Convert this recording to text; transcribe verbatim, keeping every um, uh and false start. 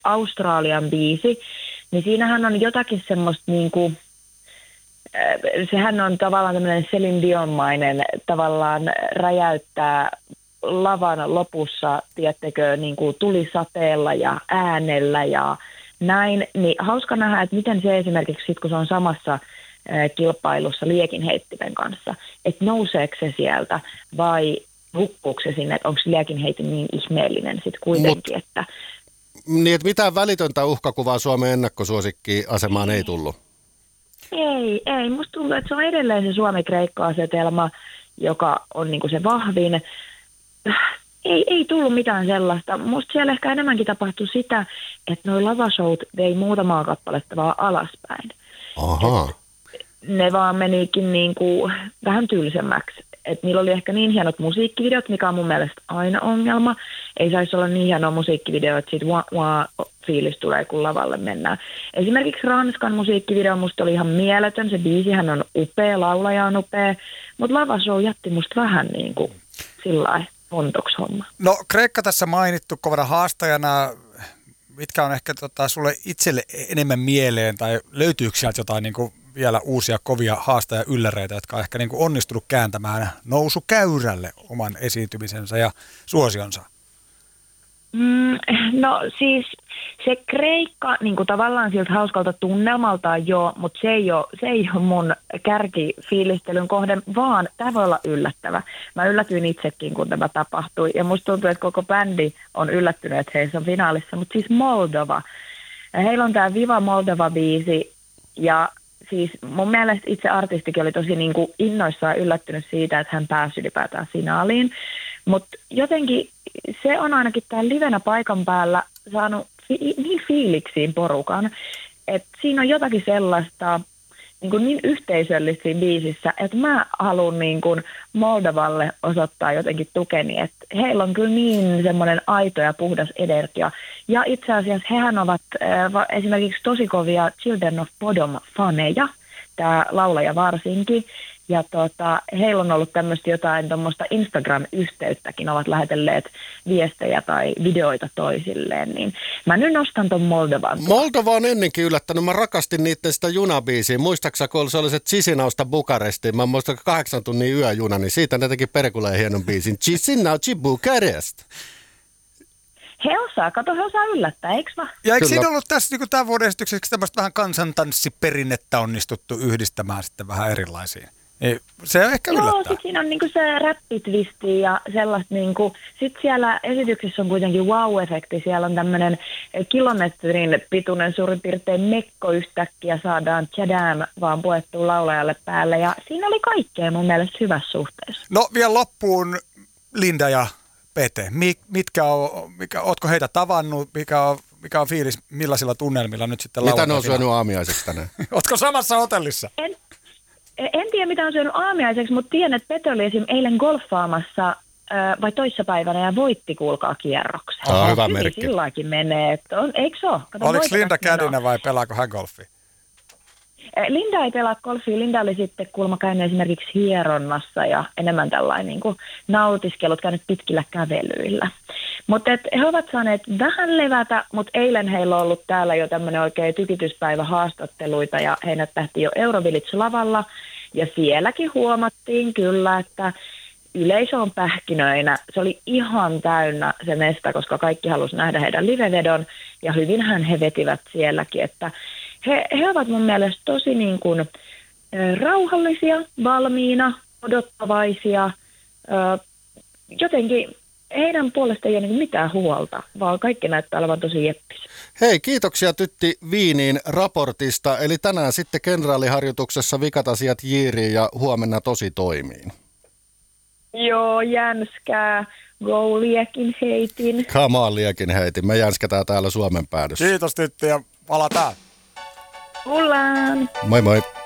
Australian biisi, niin siinähän on jotakin semmoista niinku, sehän on tavallaan tämmöinen Celine Dion-mainen, tavallaan räjäyttää lavan lopussa, tiedättekö, niin kuin tulisateella ja äänellä ja näin, niin hauska nähdä, että miten se esimerkiksi sit, kun se on samassa kilpailussa liekinheittimen kanssa, että nouseeko se sieltä vai hukkuuko se sinne, että onko liekinheitin niin ihmeellinen sitten kuitenkin, Mut, että... Niin, että mitään välitöntä uhkakuvaa Suomen ennakkosuosikki-asemaan ei tullut? Ei, ei. Musta tuntuu, että se on edelleen se Suomi-Kreikka-asetelma, joka on niinku se vahvin. Ei, ei tullut mitään sellaista. Musta siellä ehkä enemmänkin tapahtui sitä, että noi lavashowt vei muutamaa kappaletta vaan alaspäin. Aha. Et ne vaan menikin niinku vähän tylsemmäksi. Et niillä oli ehkä niin hienot musiikkivideot, mikä on mun mielestä aina ongelma. Ei saisi olla niin hienoa musiikkivideo, että siitä wah, wah, fiilis tulee, kun lavalle mennään. Esimerkiksi Ranskan musiikkivideo musta oli ihan mieletön. Se biisihän on upea, laulaja on upea, mutta lavashow jätti musta vähän niin kuin sillain ontoksi homma. No Kreikka tässä mainittu kovana haastajana. Mitkä on ehkä tota, sulle itselle enemmän mieleen tai löytyykö sieltä jotain niin kuin vielä uusia kovia haastajaylläreitä, jotka on ehkä niin kuin onnistunut kääntämään nousukäyrälle oman esiintymisensä ja suosionsa? Mm, no siis se Kreikka niin kuin tavallaan siltä hauskalta tunnelmaltaan joo, mutta se ei ole, se ei ole mun kärkifiilistelyn kohde, vaan tämä voi olla yllättävä. Mä yllätyin itsekin, kun tämä tapahtui ja musta tuntuu, että koko bändi on yllättynyt, että heissä on finaalissa, mutta siis Moldova. Heillä on tämä Viva Moldova-biisi ja siis mun mielestä itse artistikin oli tosi niin kuin innoissaan yllättynyt siitä, että hän pääsi ylipäätään finaaliin. Mutta jotenkin se on ainakin täällä livenä paikan päällä saanut fi- niin fiiliksiin porukan, että siinä on jotakin sellaista niin, kuin niin yhteisöllistä siinä biisissä, että mä haluan niin kuin Moldovalle osoittaa jotenkin tukeni, että heillä on kyllä niin semmoinen aito ja puhdas energia. Ja itse asiassa hehän ovat äh, esimerkiksi tosi kovia Children of Bodom-faneja, tämä laulaja varsinkin. Ja tota, heillä on ollut tämmöistä jotain tuommoista Instagram-yhteyttäkin, ovat lähetelleet viestejä tai videoita toisilleen, niin mä nyt nostan ton Moldovan. Moldova on ennenkin yllättänyt, mä rakastin niiden sitä junabiisiä. Muistaaksä, kun se oli se Chisinausta Bukarestiin, mä muistan kahdeksan tunnin yöjuna, niin siitä ne teki perkuleen hienon biisin. Chisinausta Bukarest. He osaa, kato, he osaa yllättää, eikö vaan? Ja eikö siinä ollut tässä niin tämän vuoden esitykseksi tämmöistä vähän kansantanssiperinnettä onnistuttu yhdistämään sitten vähän erilaisiin? Ei, se on ehkä yllättää. Joo, sitten siinä on niinku se räppitwisti ja sellaista niinku, sitten siellä esityksessä on kuitenkin wow-efekti, siellä on tämmöinen kilometrin pituinen suurin piirtein mekko yhtäkkiä saadaan tjadam vaan puettua laulajalle päälle ja siinä oli kaikkea mun mielestä hyvässä suhteessa. No vielä loppuun Linda ja Pete, mitkä on, mikä, ootko heitä tavannut, mikä on, mikä on fiilis, millaisilla tunnelmilla nyt sitten lauletaan? Mitä ne on syönyt aamiaiseksi tänään? Ootko samassa hotellissa? En. En tiedä, mitä on syönyt aamiaiseksi, mutta tiedän, että Pete oli esim. Eilen golfaamassa vai toissapäivänä ja voitti, kuulkaa, kierroksen. Se on hyvä merkki. Silläkin menee. On, eikö se ole? Kato, oliko Linda kädinä vai pelaako hän golfia? Linda ei pelaa golfia. Linda oli sitten kuulemma käynyt esimerkiksi hieronnassa ja enemmän tällainen niin kuin nautiskelut, käynyt pitkillä kävelyillä. Mutta he ovat saaneet vähän levätä, mutta eilen heillä on ollut täällä jo tämmöinen oikein tykityspäivä haastatteluita ja heidät tähti jo Eurovillage-lavalla. Ja sielläkin huomattiin kyllä, että yleisö on pähkinöinä. Se oli ihan täynnä se mesta, koska kaikki halusi nähdä heidän livevedon ja hyvinhän he vetivät sielläkin, että he, he ovat mun mielestä tosi niin kuin, ä, rauhallisia, valmiina, odottavaisia, ä, jotenkin heidän puolesta ei ole niin mitään huolta, vaan kaikki näyttää olevan tosi jeppis. Hei, kiitoksia Tytti Wieniin raportista. Eli tänään sitten kenraaliharjoituksessa vikat asiat jiiriin ja huomenna tosi toimiin. Joo, jänskää. Go liekin heitin. Come on liekin heitin. Me jänskätään täällä Suomen päädyssä. Kiitos Tytti ja palataan. Tullaan. Moi moi.